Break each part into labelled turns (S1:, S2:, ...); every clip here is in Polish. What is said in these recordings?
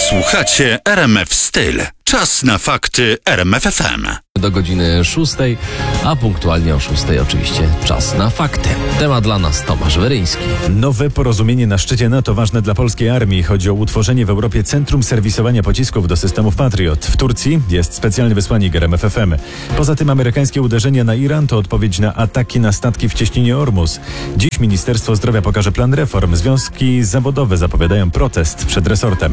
S1: Słuchacie RMF Styl. Czas na fakty RMF FM.
S2: Do godziny 6, a punktualnie o 6 oczywiście czas na fakty. Temat dla nas Tomasz Weryński.
S3: Nowe porozumienie na szczycie NATO ważne dla polskiej armii. Chodzi o utworzenie w Europie centrum serwisowania pocisków do systemów Patriot. W Turcji jest specjalny wysłannik RMF FM. Poza tym amerykańskie uderzenia na Iran to odpowiedź na ataki na statki w cieśninie Ormus. Dziś Ministerstwo Zdrowia pokaże plan reform. Związki zawodowe zapowiadają protest przed resortem.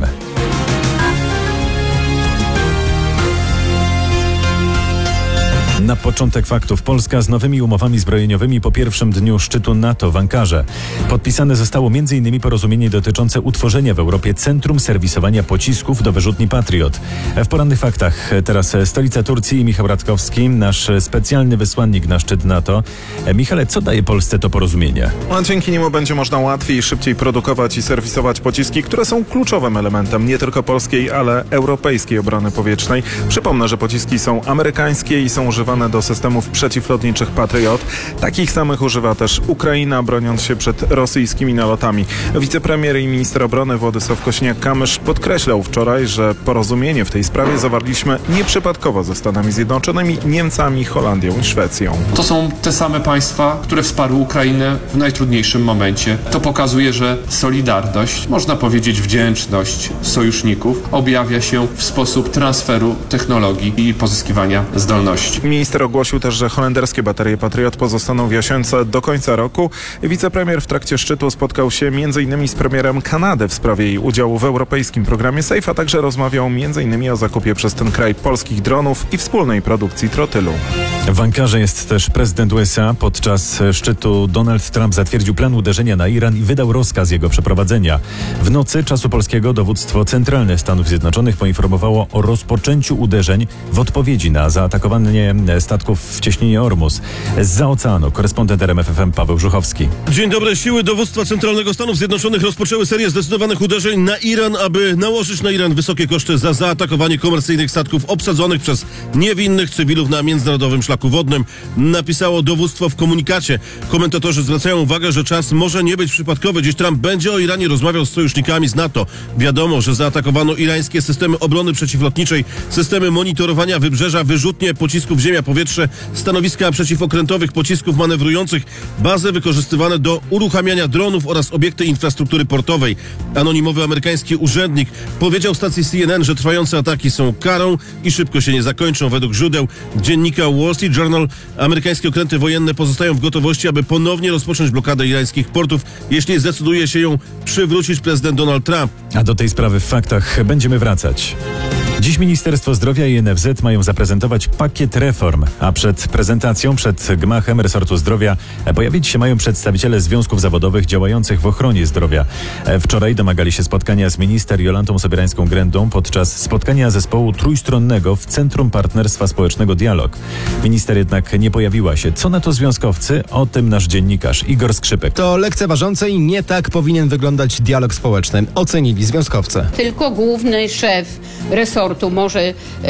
S3: Na początek faktów. Polska z nowymi umowami zbrojeniowymi po pierwszym dniu szczytu NATO w Ankarze. Podpisane zostało m.in. porozumienie dotyczące utworzenia w Europie centrum serwisowania pocisków do wyrzutni Patriot. W porannych faktach teraz stolica Turcji i Michał Radkowski, nasz specjalny wysłannik na szczyt NATO. Michale, co daje Polsce to porozumienie?
S4: Dzięki niemu będzie można łatwiej i szybciej produkować i serwisować pociski, które są kluczowym elementem nie tylko polskiej, ale europejskiej obrony powietrznej. Przypomnę, że pociski są amerykańskie i są używane do systemów przeciwlotniczych Patriot. Takich samych używa też Ukraina, broniąc się przed rosyjskimi nalotami. Wicepremier i minister obrony Władysław Kosiniak-Kamysz podkreślał wczoraj, że porozumienie w tej sprawie zawarliśmy nieprzypadkowo ze Stanami Zjednoczonymi, Niemcami, Holandią i Szwecją.
S5: To są te same państwa, które wsparły Ukrainę w najtrudniejszym momencie. To pokazuje, że solidarność, można powiedzieć wdzięczność sojuszników objawia się w sposób transferu technologii i pozyskiwania zdolności.
S4: Minister ogłosił też, że holenderskie baterie Patriot pozostaną w Jasiące do końca roku. Wicepremier w trakcie szczytu spotkał się m.in. z premierem Kanady w sprawie jej udziału w europejskim programie SAFE, a także rozmawiał m.in. o zakupie przez ten kraj polskich dronów i wspólnej produkcji trotylu.
S3: W Ankarze jest też prezydent USA. Podczas szczytu Donald Trump zatwierdził plan uderzenia na Iran i wydał rozkaz jego przeprowadzenia. W nocy czasu polskiego dowództwo centralne Stanów Zjednoczonych poinformowało o rozpoczęciu uderzeń w odpowiedzi na zaatakowanie statków w cieśninie Ormus. Zza oceanu korespondent RMF FM Paweł Żuchowski.
S6: Dzień dobry. Siły dowództwa centralnego Stanów Zjednoczonych rozpoczęły serię zdecydowanych uderzeń na Iran, aby nałożyć na Iran wysokie koszty za zaatakowanie komercyjnych statków obsadzonych przez niewinnych cywilów na międzynarodowym szlaku wodnym, napisało dowództwo w komunikacie. Komentatorzy zwracają uwagę, że czas może nie być przypadkowy. Dziś Trump będzie o Iranie rozmawiał z sojusznikami z NATO. Wiadomo, że zaatakowano irańskie systemy obrony przeciwlotniczej, systemy monitorowania wybrzeża, wyrzutnie pocisków ziemia-powietrze, stanowiska przeciwokrętowych pocisków manewrujących, bazy wykorzystywane do uruchamiania dronów oraz obiekty infrastruktury portowej. Anonimowy amerykański urzędnik powiedział stacji CNN, że trwające ataki są karą i szybko się nie zakończą. Według źródeł dziennika Wall Street Journal amerykańskie okręty wojenne pozostają w gotowości, aby ponownie rozpocząć blokadę irańskich portów, jeśli zdecyduje się ją przywrócić prezydent Donald Trump.
S3: A do tej sprawy w faktach będziemy wracać. Dziś Ministerstwo Zdrowia i NFZ mają zaprezentować pakiet reform, a przed prezentacją, przed gmachem resortu zdrowia pojawić się mają przedstawiciele związków zawodowych działających w ochronie zdrowia. Wczoraj domagali się spotkania z minister Jolantą Sobierańską-Grędą podczas spotkania zespołu trójstronnego w Centrum Partnerstwa Społecznego Dialog. Minister jednak nie pojawiła się. Co na to związkowcy? O tym nasz dziennikarz Igor Skrzypek.
S7: To lekceważące i nie tak powinien wyglądać dialog społeczny, ocenili związkowcy.
S8: Tylko główny szef resortu może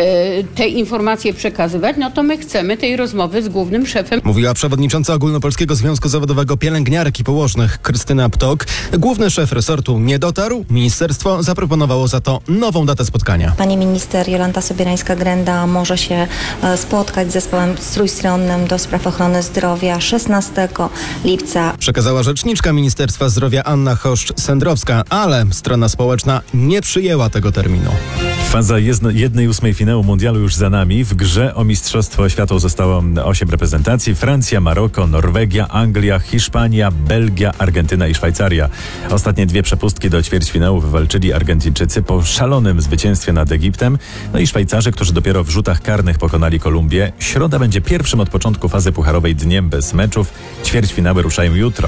S8: te informacje przekazywać, no to my chcemy tej rozmowy z głównym szefem.
S7: Mówiła przewodnicząca Ogólnopolskiego Związku Zawodowego Pielęgniarek i Położnych Krystyna Ptok. Główny szef resortu nie dotarł. Ministerstwo zaproponowało za to nową datę spotkania.
S9: Pani minister Jolanta Sobierańska-Gręda może się spotkać z zespołem trójstronnym do spraw ochrony zdrowia 16 lipca.
S7: Przekazała rzeczniczka Ministerstwa Zdrowia Anna Choszcz-Sędrowska, ale strona społeczna nie przyjęła tego terminu.
S3: Faza 1/8 finału mundialu już za nami. W grze o Mistrzostwo Świata zostało 8 reprezentacji. Francja, Maroko, Norwegia, Anglia, Hiszpania, Belgia, Argentyna i Szwajcaria. Ostatnie dwie przepustki do ćwierćfinału wywalczyli Argentyńczycy po szalonym zwycięstwie nad Egiptem. No i Szwajcarzy, którzy dopiero w rzutach karnych pokonali Kolumbię. Środa będzie pierwszym od początku fazy pucharowej dniem bez meczów. Ćwierćfinały ruszają jutro.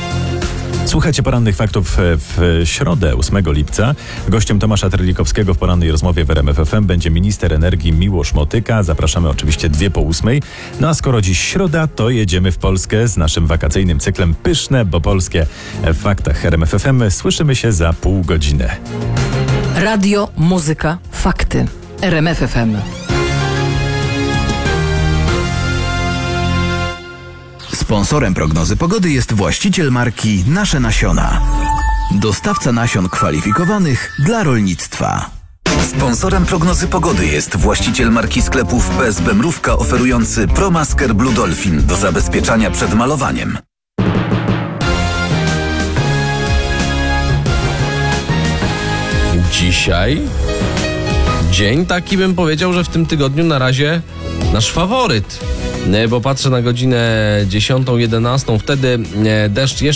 S3: Słuchajcie porannych faktów w środę 8 lipca. Gościem Tomasza Terlikowskiego w porannej rozmowie w RMF FM będzie minister energii Miłosz Motyka. Zapraszamy oczywiście 7:02. No a skoro dziś środa, to jedziemy w Polskę z naszym wakacyjnym cyklem Pyszne, bo polskie. W faktach RMF FM słyszymy się za pół godziny.
S10: Radio, muzyka, fakty. RMF FM.
S11: Sponsorem prognozy pogody jest właściciel marki Nasze Nasiona. Dostawca nasion kwalifikowanych dla rolnictwa. Sponsorem prognozy pogody jest właściciel marki sklepów PSB Mrówka oferujący ProMasker Blue Dolphin do zabezpieczania przed malowaniem.
S2: Dzisiaj dzień taki, bym powiedział, że w tym tygodniu na razie nasz faworyt. Bo patrzę na godzinę 10:11, wtedy deszcz jeszcze